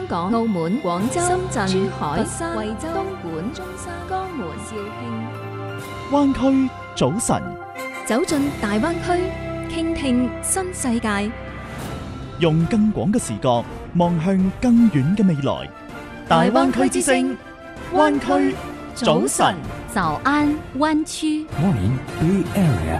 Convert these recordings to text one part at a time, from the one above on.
香港、澳門、廣州、深圳、珠海、佛山、惠州、東莞、中山、江門、肇慶。 灣區早晨， 走進大灣區，傾聽新世界， 用更廣嘅視角望向更遠嘅未來。大灣區之聲，灣區早晨。 早安灣區。 Morning Bay Area。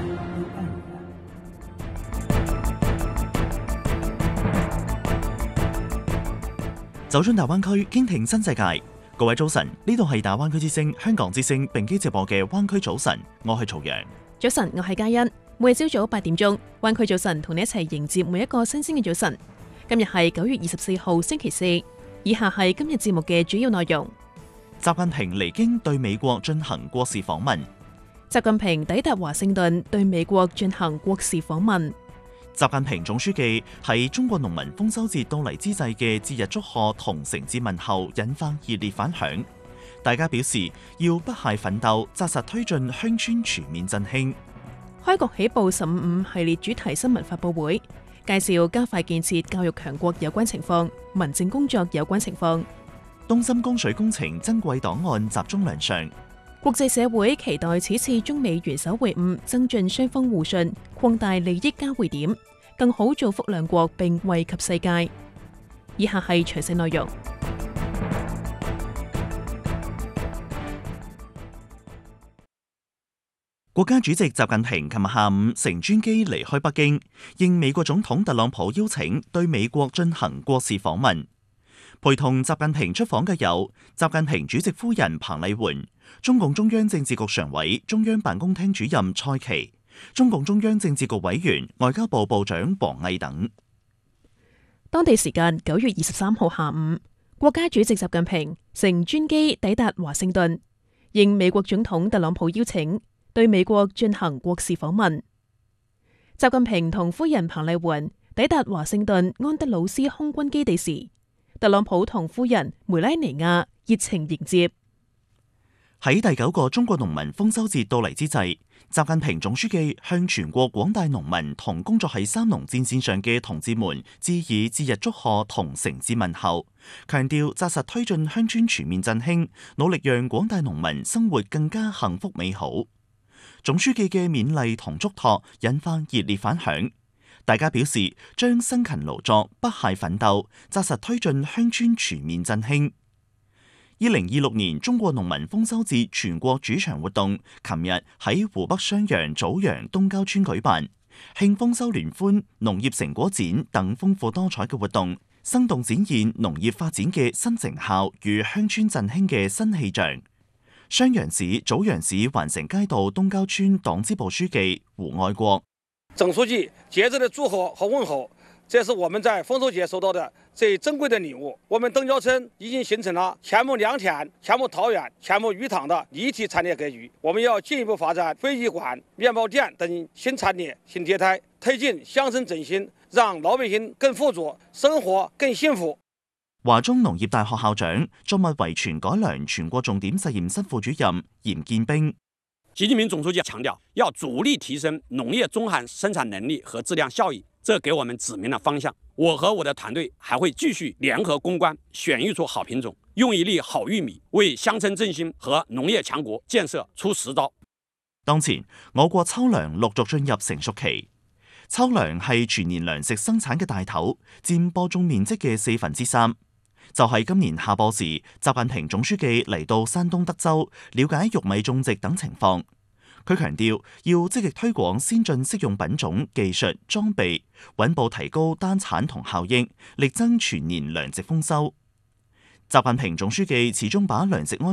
走進大灣區，傾聽新世界。各位早晨，呢度係大灣區之聲、香港之聲並機直播嘅灣區早晨，我係曹陽。 早晨，我係嘉欣。每日朝早8點鐘，灣區早晨同你一齊迎接每一個新鮮嘅早晨。今日係9月24號星期四，以下係今日節目嘅主要內容。 習近平離京對美國進行國事訪問。 習近平抵達華盛頓對美國進行國事訪問。 習近平總書記喺中國農民豐收節到嚟之際嘅節日祝賀同誠摯問候引發熱烈反響，大家表示要不懈奮鬥，紮實推進鄉村全面振興。 開局起步15系列主題新聞發佈會，介紹加快建設教育強國有關情況、民政工作有關情況。 東深供水工程珍貴檔案集中亮相。 國際社會期待此次中美元首會晤增進雙方互信，擴大利益交匯點，更好造福兩國並惠及世界。以下係詳細內容。 國家主席習近平琴日下午乘專機離開北京，應美國總統特朗普邀請，對美國進行國事訪問。陪同習近平出訪嘅有習近平主席夫人彭麗媛、中共中央政治局常委、中央辦公廳主任蔡奇、中共中央政治局委員、外交部部長王毅等。 當地時間9月23號下午，國家主席習近平乘專機抵達華盛頓，應美國總統特朗普邀請，對美國進行國事訪問。習近平同夫人彭麗媛抵達華盛頓安德魯斯空軍基地時，特朗普同夫人梅拉尼亞熱情迎接。 喺第9個中國農民豐收節到嚟之際，習近平總書記向全國廣大農民同工作喺三農戰線上嘅同志們致以節日祝賀同誠摯問候，強調紮實推進鄉村全面振興，努力讓廣大農民生活更加幸福美好。總書記嘅勉勵同囑託引發熱烈反響，大家表示將辛勤勞作、不懈奮鬥，紮實推進鄉村全面振興。2026年中國農民豐收節全國主場活動，琴日喺湖北襄陽棗陽東郊村舉辦，慶豐收聯歡、農業成果展等豐富多彩嘅活動，生動展現農業發展嘅新成效與鄉村振興嘅新氣象。襄陽市棗陽市環城街道東郊村黨支部書記胡愛國： 總書記節日的祝賀和問候，這是我們在豐收節收到的最珍貴的禮物。我們東郊村已經形成了黔黔良田、黔黔桃源、黔黔魚塘的立體產業格局。我們要進一步發展飛機館、麵包店等新產業新業態，推進鄉村振興，讓老百姓更富足，生活更幸福。 華中農業大學校長、作物遺傳改良全國重點實驗室副主任嚴建兵： 習近平總書記強調，要主力提升農業中含生產能力和質量效益，這給我們指明了方向。我和我的團隊還會繼續聯合攻關，選育出好品種，用一粒好玉米，為鄉村振興和農業強國建設出實招。 當前，我國秋糧陸續進入成熟期。秋糧係全年糧食生產嘅大頭，佔播種面積嘅3/4。就係今年夏播時，習近平總書記嚟到山東德州，了解玉米種植等情況。佢強調要積極推廣先進適用品種、技術、裝備，穩步提高單產同效益，力爭全年糧食豐收。習近平總書記始終把糧食安